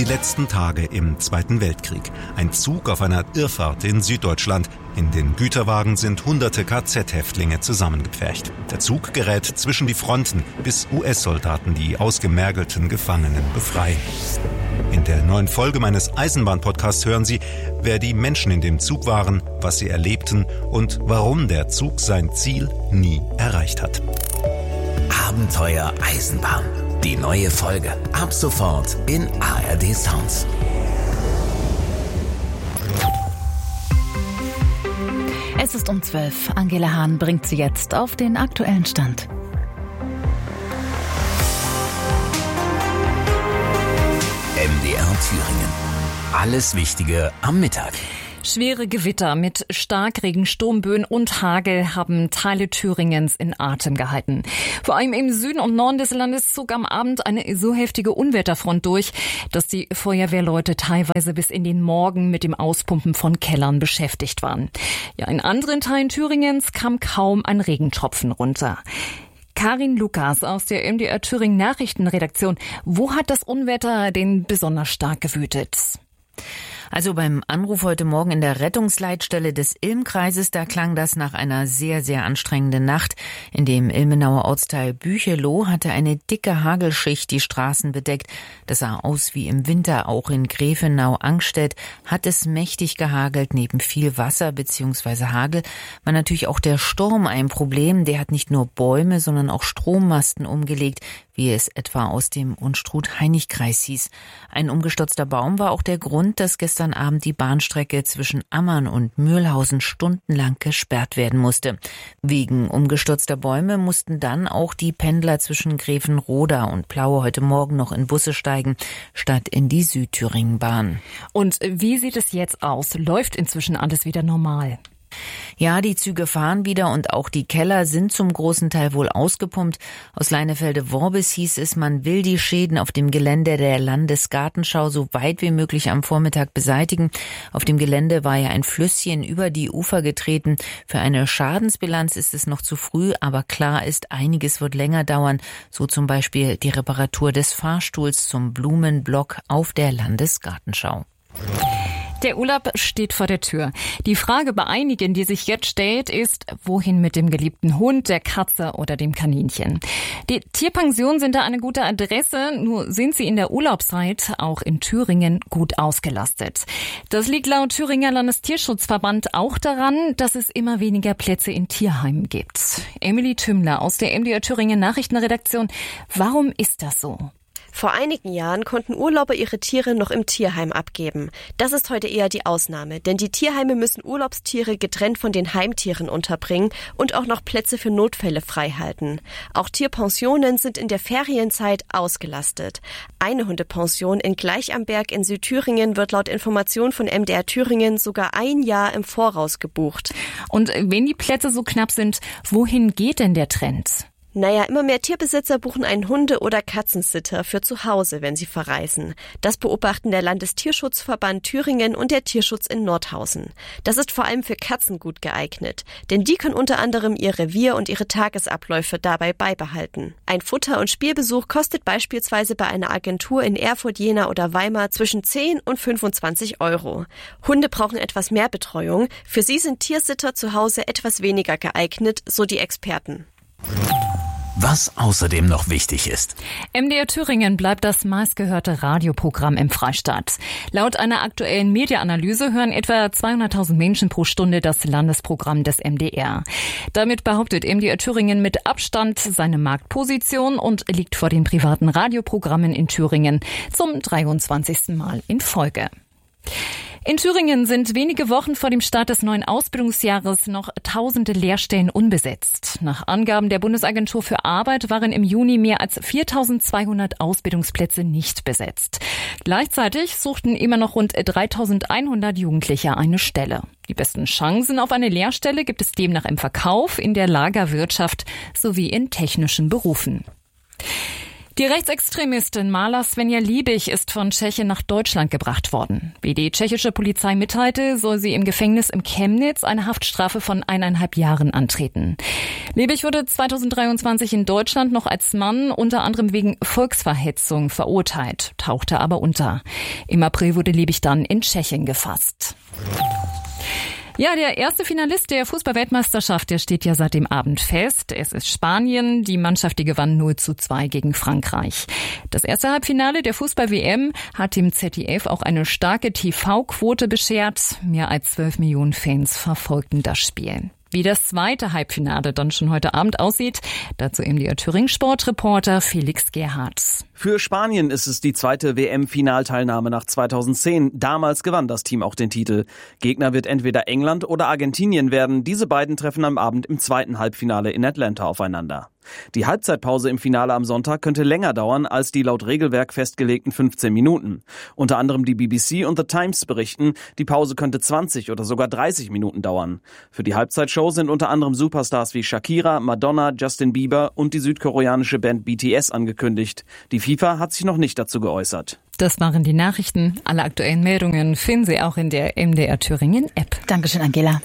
Die letzten Tage im Zweiten Weltkrieg. Ein Zug auf einer Irrfahrt in Süddeutschland. In den Güterwagen sind hunderte KZ-Häftlinge zusammengepfercht. Der Zug gerät zwischen die Fronten, bis US-Soldaten die ausgemergelten Gefangenen befreien. In der neuen Folge meines Eisenbahn-Podcasts hören Sie, wer die Menschen in dem Zug waren, was sie erlebten und warum der Zug sein Ziel nie erreicht hat. Abenteuer Eisenbahn. Die neue Folge. Ab sofort in ARD Sounds. Es ist um 12. Angela Hahn bringt Sie jetzt auf den aktuellen Stand. MDR Thüringen. Alles Wichtige am Mittag. Schwere Gewitter mit Starkregen, Sturmböen und Hagel haben Teile Thüringens in Atem gehalten. Vor allem im Süden und Norden des Landes zog am Abend eine so heftige Unwetterfront durch, dass die Feuerwehrleute teilweise bis in den Morgen mit dem Auspumpen von Kellern beschäftigt waren. Ja, in anderen Teilen Thüringens kam kaum ein Regentropfen runter. Karin Lukas aus der MDR Thüringen Nachrichtenredaktion. Wo hat das Unwetter denn besonders stark gewütet? Also beim Anruf heute Morgen in der Rettungsleitstelle des Ilm-Kreises, da klang das nach einer sehr, sehr anstrengenden Nacht. In dem Ilmenauer Ortsteil Bücheloh hatte eine dicke Hagelschicht die Straßen bedeckt. Das sah aus wie im Winter. Auch in Grefenau-Angstedt hat es mächtig gehagelt. Neben viel Wasser bzw. Hagel war natürlich auch der Sturm ein Problem. Der hat nicht nur Bäume, sondern auch Strommasten umgelegt, wie es etwa aus dem Unstrut-Heinig-Kreis hieß. Ein umgestürzter Baum war auch der Grund, dass gestern Abend die Bahnstrecke zwischen Ammann und Mühlhausen stundenlang gesperrt werden musste. Wegen umgestürzter Bäume mussten dann auch die Pendler zwischen Grevenroda und Plaue heute Morgen noch in Busse steigen, statt in die Südthüringen-Bahn. Und wie sieht es jetzt aus? Läuft inzwischen alles wieder normal? Ja, die Züge fahren wieder und auch die Keller sind zum großen Teil wohl ausgepumpt. Aus Leinefelde-Worbis hieß es, man will die Schäden auf dem Gelände der Landesgartenschau so weit wie möglich am Vormittag beseitigen. Auf dem Gelände war ja ein Flüsschen über die Ufer getreten. Für eine Schadensbilanz ist es noch zu früh, aber klar ist, einiges wird länger dauern. So zum Beispiel die Reparatur des Fahrstuhls zum Blumenblock auf der Landesgartenschau. Der Urlaub steht vor der Tür. Die Frage bei einigen, die sich jetzt stellt, ist, wohin mit dem geliebten Hund, der Katze oder dem Kaninchen? Die Tierpensionen sind da eine gute Adresse, nur sind sie in der Urlaubszeit auch in Thüringen gut ausgelastet. Das liegt laut Thüringer Landestierschutzverband auch daran, dass es immer weniger Plätze in Tierheimen gibt. Emily Tümmler aus der MDR Thüringen Nachrichtenredaktion. Warum ist das so? Vor einigen Jahren konnten Urlauber ihre Tiere noch im Tierheim abgeben. Das ist heute eher die Ausnahme, denn die Tierheime müssen Urlaubstiere getrennt von den Heimtieren unterbringen und auch noch Plätze für Notfälle freihalten. Auch Tierpensionen sind in der Ferienzeit ausgelastet. Eine Hundepension in Gleichamberg in Südthüringen wird laut Information von MDR Thüringen sogar ein Jahr im Voraus gebucht. Und wenn die Plätze so knapp sind, wohin geht denn der Trend? Naja, immer mehr Tierbesitzer buchen einen Hunde- oder Katzensitter für zu Hause, wenn sie verreisen. Das beobachten der Landestierschutzverband Thüringen und der Tierschutz in Nordhausen. Das ist vor allem für Katzen gut geeignet, denn die können unter anderem ihr Revier und ihre Tagesabläufe dabei beibehalten. Ein Futter- und Spielbesuch kostet beispielsweise bei einer Agentur in Erfurt, Jena oder Weimar zwischen 10 und 25 €. Hunde brauchen etwas mehr Betreuung. Für sie sind Tiersitter zu Hause etwas weniger geeignet, so die Experten. Was außerdem noch wichtig ist. MDR Thüringen bleibt das meistgehörte Radioprogramm im Freistaat. Laut einer aktuellen Mediaanalyse hören etwa 200.000 Menschen pro Stunde das Landesprogramm des MDR. Damit behauptet MDR Thüringen mit Abstand seine Marktposition und liegt vor den privaten Radioprogrammen in Thüringen zum 23. Mal in Folge. In Thüringen sind wenige Wochen vor dem Start des neuen Ausbildungsjahres noch tausende Lehrstellen unbesetzt. Nach Angaben der Bundesagentur für Arbeit waren im Juni mehr als 4.200 Ausbildungsplätze nicht besetzt. Gleichzeitig suchten immer noch rund 3.100 Jugendliche eine Stelle. Die besten Chancen auf eine Lehrstelle gibt es demnach im Verkauf, in der Lagerwirtschaft sowie in technischen Berufen. Die Rechtsextremistin Marla Svenja Liebig ist von Tschechien nach Deutschland gebracht worden. Wie die tschechische Polizei mitteilte, soll sie im Gefängnis in Chemnitz eine Haftstrafe von 1,5 Jahren antreten. Liebig wurde 2023 in Deutschland noch als Mann unter anderem wegen Volksverhetzung verurteilt, tauchte aber unter. Im April wurde Liebig dann in Tschechien gefasst. Ja, der erste Finalist der Fußball-Weltmeisterschaft, der steht ja seit dem Abend fest. Es ist Spanien. Die Mannschaft, die gewann 0:2 gegen Frankreich. Das erste Halbfinale der Fußball-WM hat dem ZDF auch eine starke TV-Quote beschert. Mehr als 12 Millionen Fans verfolgten das Spiel. Wie das zweite Halbfinale dann schon heute Abend aussieht, dazu MDR Thüringen-Sportreporter Felix Gerhardt. Für Spanien ist es die zweite WM-Finalteilnahme nach 2010. Damals gewann das Team auch den Titel. Gegner wird entweder England oder Argentinien werden. Diese beiden treffen am Abend im zweiten Halbfinale in Atlanta aufeinander. Die Halbzeitpause im Finale am Sonntag könnte länger dauern als die laut Regelwerk festgelegten 15 Minuten. Unter anderem die BBC und The Times berichten, die Pause könnte 20 oder sogar 30 Minuten dauern. Für die Halbzeitshow sind unter anderem Superstars wie Shakira, Madonna, Justin Bieber und die südkoreanische Band BTS angekündigt. Die FIFA hat sich noch nicht dazu geäußert. Das waren die Nachrichten. Alle aktuellen Meldungen finden Sie auch in der MDR Thüringen App. Dankeschön, Angela.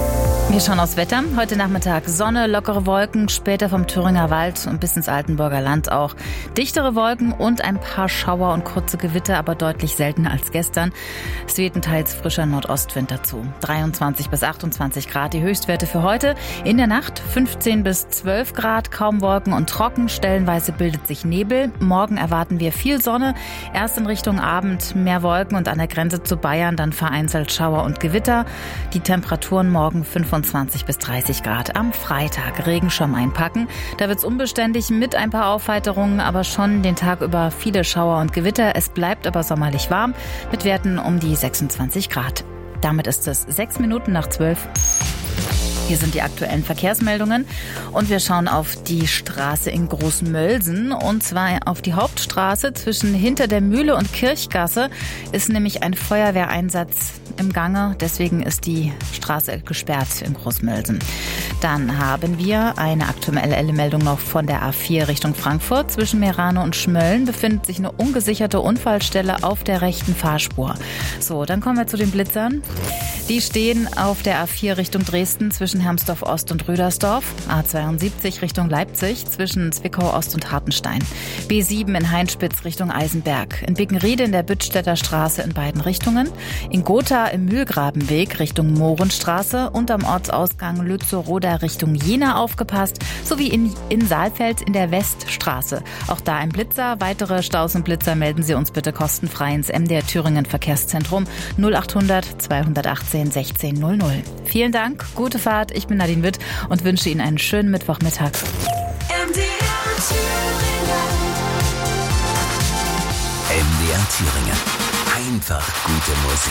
Wir schauen aufs Wetter. Heute Nachmittag Sonne, lockere Wolken, später vom Thüringer Wald und bis ins Altenburger Land auch. Dichtere Wolken und ein paar Schauer und kurze Gewitter, aber deutlich seltener als gestern. Es weht ein teils frischer Nordostwind dazu. 23 bis 28 Grad die Höchstwerte für heute. In der Nacht 15 bis 12 Grad, kaum Wolken und trocken. Stellenweise bildet sich Nebel. Morgen erwarten wir viel Sonne. Erst in Richtung Abend mehr Wolken und an der Grenze zu Bayern dann vereinzelt Schauer und Gewitter. Die Temperaturen morgen 25 bis 30 Grad. Am Freitag Regenschirm einpacken. Da wird's unbeständig mit ein paar Aufheiterungen, aber schon den Tag über viele Schauer und Gewitter. Es bleibt aber sommerlich warm mit Werten um die 26 Grad. Damit ist es 6 Minuten nach 12. Hier sind die aktuellen Verkehrsmeldungen und wir schauen auf die Straße in Großmölsen und zwar auf die Hauptstraße zwischen Hinter der Mühle und Kirchgasse ist nämlich ein Feuerwehreinsatz im Gange, deswegen ist die Straße gesperrt in Großmölsen. Dann haben wir eine aktuelle Meldung noch von der A4 Richtung Frankfurt. Zwischen Meerane und Schmölln befindet sich eine ungesicherte Unfallstelle auf der rechten Fahrspur. So, dann kommen wir zu den Blitzern. Die stehen auf der A4 Richtung Dresden zwischen Hermsdorf Ost und Rüdersdorf, A72 Richtung Leipzig zwischen Zwickau Ost und Hartenstein, B7 in Heinspitz Richtung Eisenberg, in Bickenriede in der Büttstädter Straße in beiden Richtungen, in Gotha im Mühlgrabenweg Richtung Mohrenstraße und am Ortsausgang Lützow-Roda Richtung Jena aufgepasst, sowie in Saalfeld in der Weststraße. Auch da ein Blitzer. Weitere Staus und Blitzer melden Sie uns bitte kostenfrei ins MDR Thüringen Verkehrszentrum 0800 218 1600. Vielen Dank, gute Fahrt. Ich bin Nadine Witt und wünsche Ihnen einen schönen Mittwochmittag. MDR Thüringen. Einfach gute Musik.